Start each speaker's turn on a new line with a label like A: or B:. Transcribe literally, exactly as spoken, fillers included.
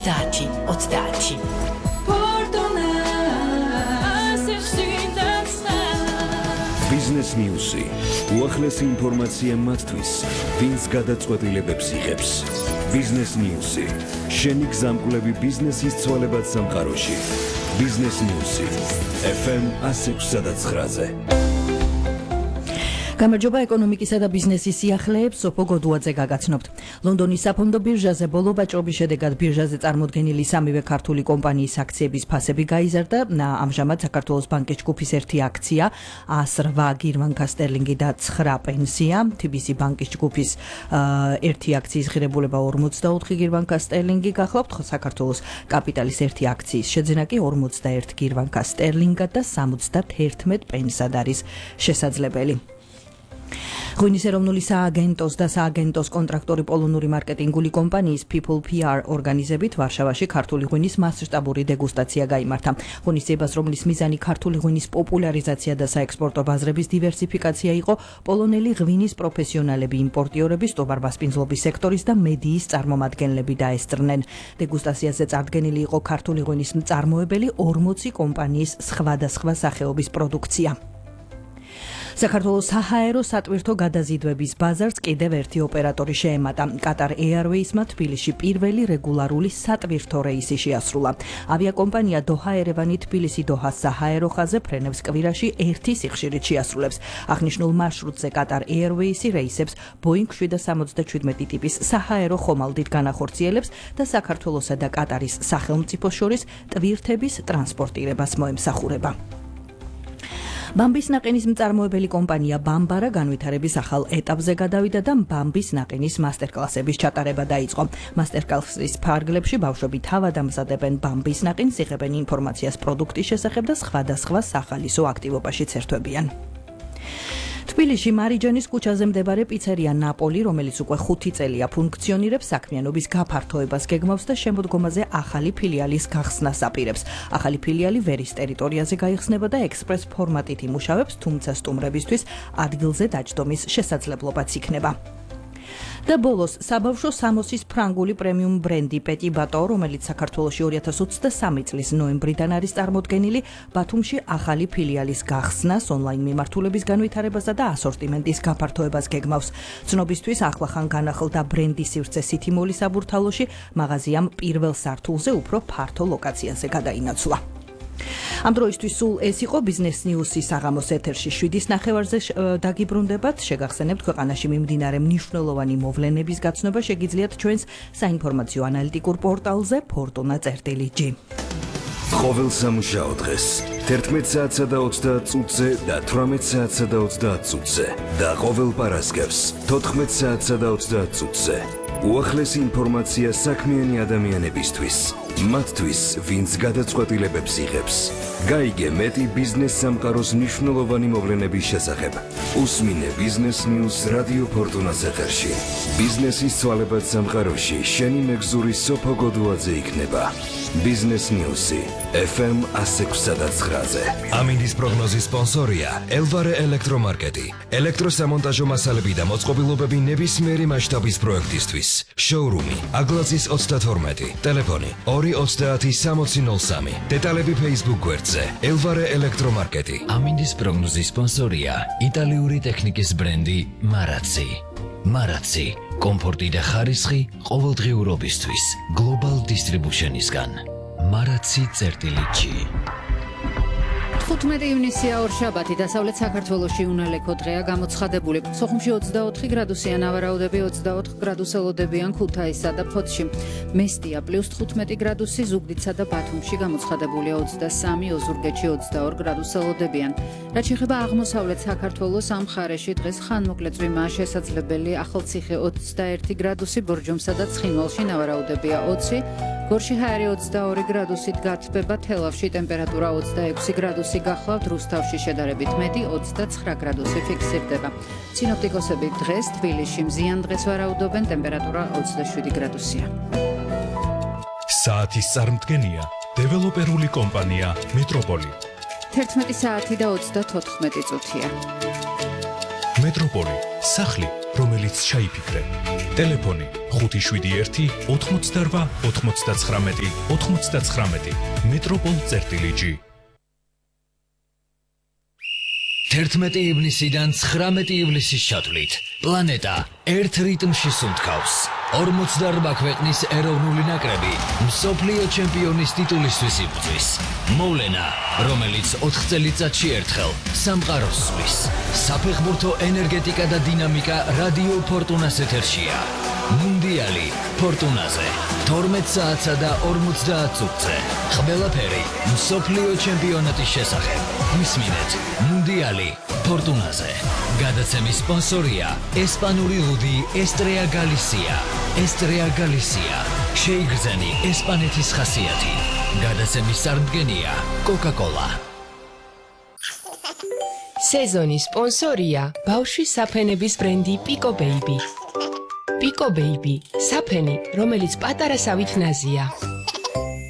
A: Daci, od daci.
B: Business News-i. უახლესი ინფორმაცია მათთვის, ვინც გადაწყვეტილებებს იღებს. Business News-i. შენი გზამკვლევი ბიზნესის ცვალებად სამყაროში. Business News-i. F M one oh six point nine-ზე.
C: გამარჯობა ეკონომიკისა და ბიზნესის სიახლეებს სოფო გოდუაძე გაგაცნობთ. ლონდონის საფონდო ბირჟაზე ბოლო ვაჭრობის შედეგად ბირჟაზე წარმოდგენილი სამივე ქართული კომპანიის აქციების ფასები გაიზარდა. ამჟამად საქართველოს ბანკის ჯგუფის ერთი აქცია one oh eight გირვანკა სტერლინგი და nine პენსია. T B C ბანკის ჯგუფის ერთი აქციის ღირებულება forty-four გირვანკა სტერლინგი გახლავთ. საქართველოს კაპიტალის ერთი აქციის შეძენა კი forty-one გირვანკა სტერლინგად და seventy-one პენსად არის შესაძლებელი. ღვინის ეროვნული სააგენტოს და სააგენტოს კონტრაქტორი პოლონური მარკეტინგული კომპანიის People P R ორგანიზებით ვარშავაში ქართული ღვინის მასშტაბური დეგუსტაცია გაიმართა. ღვინისძიებას, რომლის მიზანი ქართული ღვინის პოპულარიზაცია და საექსპორტო ბაზრების დივერსიფიკაცია იყო, პოლონელი ღვინის პროფესიონალები, იმპორტიორები, სტოვარ-მასპინძლობის სექტორის და მედიის წარმომადგენლები დაესწრნენ. დეგუსტაციაზე წარდგენილი იყო ქართული ღვინის მწარმოებელი forty კომპანიის სხვადასხვა სახეობის პროდუქცია. საქართველოს საჰაერო სატვირთო გადაზიდვების ბაზარს კიდევ ერთი ოპერატორი შეემატა. Qatar Airways-მა თბილისში პირველი რეგულარული სატვირთო რეისი შეასრულა. ავიაკომპანია Doha Erevani თბილისი Doha საჰაერო ხაზზე ფრენებს კვირაში ერთი სიხშირით შეასრულებს. აღნიშნულ მარშრუტზე Qatar Airways-ი რეისებს Boeing seven seventy-seven ტიპის საჰაერო ხომალდით განახორციელებს და საქართველოსა და კატარის სახელმწიფოს შორის ტვირთების ტრანსპორტირებას მოემსახურება. ბამბის ნაყინის მწარმოებელი კომპანია ბამბარა განვითარების ახალ ეტაპზე გადავიდა და ბამბის ნაყინის მასტერკლასების ჩატარება დაიწყო. მასტერკლასის ფარგლებში ბავშვები თავად ამზადებენ ბამბის ნაყინს, იღებენ ინფორმაციას პროდუქტის შესახებ და სხვადასხვა სახალისო აქტივობაშიც ერთვებიან. თბილისში მარიჯანის ქუჩაზე მდებარე პიცერია ნაპოლი, რომელიც უკვე ხუთი წელია ფუნქციონირებს, საქმიანობის გაფართოებას გეგმავს და შემოდგომაზე ახალი ფილიალის გახსნას აპირებს. ახალი ფილიალი ვერის ტერიტორიაზე გაიხსნება და ექსპრეს ფორმატით იმუშავებს, თუმცა სტუმრებისთვის ადგილზე დაჯდომის შესაძლებლობაც იქნება. და ბოლოს საბავშვო სამოსის ფრანგული პრემიუმ ბრენდი პეტი ბატო, რომელიც საქართველოში two thousand twenty-three წლის ნოემბრიდან არის წარმოდგენილი, ბათუმში ახალი ფილიალის გახსნას, ონლაინ მიმართულების განვითარებასა და ასორტიმენტის გაფართოებას გეგმავს. ცნობისთვის ახლახან განახლდა ბრენდის სივრცე City Mall-ის საბურთალოში, მაღაზიამ პირველ სართულზე უფრო ფართო ლოკაციაზე გადაინაცვლა. ამ დროისთვის სულ ეს იყო Business News-ის საღამოს ეთერში seven ნახევარზე დაგიბრუნდებათ. შეგახსენებთ, ქვეყანაში მიმდინარე მნიშვნელოვანი მოვლენების გაცნობა შეგიძლიათ ჩვენს საინფორმაციო ანალიტიკურ პორტალზე fortuna წერტილი G.
B: ყოველ სამუშაო დღეს eleven საათსა და twenty წუთზე და eighteen საათსა და twenty წუთზე და ყოველ პარასკევს fourteen საათსა და twenty წუთზე. უახლესი ინფორმაცია საქმიანი ადამიანებისთვის. მათთვის, ვინც გადაწყვეტილებებს იღებს. გაიგე მეტი ბიზნეს სამყაროს მნიშვნელოვანი მოვლენების შესახებ. უსმინე Business News რადიო ფორტუნას ეთერში. ბიზნესის ცვალებად სამყაროში შენი მეგზური სოფო გოდუაძე იქნება. Business News-i F M one oh six point nine-ზე.
D: ამინდის პროგნოზის სპონსორია Elvare ელექტრომარკეტი. ელექტროსამონტაჟო მასალები და მოწყობილობები ნებისმიერი მასშტაბის პროექტისთვის. შოურუმი აგლაძის twenty-two, ტელეფონი two twenty sixty oh three. დეტალები Facebook გვერდზე Elvare ელექტრომარკეტი. ამინდის პროგნოზის სპონსორია იტალიური ტექნიკის ბრენდი Marazzi. Marazzi, კომფორტი და ხარისხი ყოველდღიურობისთვის. Global Distribution-ისგან. Marazzi წერტილი G.
E: ხუთმეტი ივნისია ორშაბათი, დასავლეთ საქართველოში უნალექო დღეა, გამოცხადებული. სოხუმში twenty-four გრადუსიან ნავარაუდები, twenty-four გრადუსელოდებიან ქუთაისსა და ფოთში. მესტია პლუს fifteen გრადუსი, ზუგდიდსა და ბათუმში გამოცხადებულია twenty-three, ოზურგეთში twenty-four გრადუსელოდებიან. რაც შეეხება აღმოსავლეთ საქართველოს, ამ მხარეში დღეს ხანმოკლე წვიმაა შესაძლებელი, ახალციხე twenty-one გრადუსი, ბორჯომსა და ცხინვალში ნავარაუდებია twenty, გორში ჰაერი twenty-two გრადუსით გათბება, თელავში ტემპერატურა twenty-six გრადუსი გახლავთ, რუსთავში შედარებით მეტი twenty-nine გრადუსი ფიქსირდება. სინოპტიკოსები დღეს თბილისში მზიან დღეს ვარაუდობენ, ტემპერატურა twenty-seven გრადუსია.
D: საათის წარმდგენია დეველოპერული კომპანია მეტროპოლი.
E: eleven საათი და twenty-four წუთია.
A: მეტროპოლი, სახლი, რომელიც ჩაიფიქრე. ტელეფონი ხუთი შვიდი ერთი ოთხმოცდარვა ოთხმოცდაცხრამეტი ოთხმოცდაცხრამეტი. მეტროპოლ.გი.
F: თერთმეტი ივნისიდან ცხრამეტი ივლისის ჩათვლით პლანეტა ერთ რიტმში სუნთქავს. ორმოცდაორვა ქვეყნის ეროვნული ნაკრები მსოფლიო ჩემპიონის ტიტულისთვის იბრძვის. მოვლენა, რომელიც ოთხ წელიწადში ერთხელ სამყაროს ზღვის. საფეხბურთო ენერგეტიკა და დინამიკა რადიო ფორტუნას ეთერშია. მუნდიალი ფორტუნაზე თორმეტ საათსა და ორმოცდაათ წუთზე. ყველაფერი მსოფლიო ჩემპიონატის შესახებ. მისმინეთ მუნდიალი ფორტუნაზე. გადაცემის სპონსორია ესპანური ლუდი ესტრეა გალისია. ესტრეა გალისია. შეიგრძენი ესპანეთის ხასიათი. გადაცემის წარმდგენია კოკა-კოლა.
G: სეზონის სპონსორია ბავშვის საფენების ბრენდი პიკო ბეიბი. პიკო ბეიბი, საფენი, რომელიც პატარა სავით ნაზია.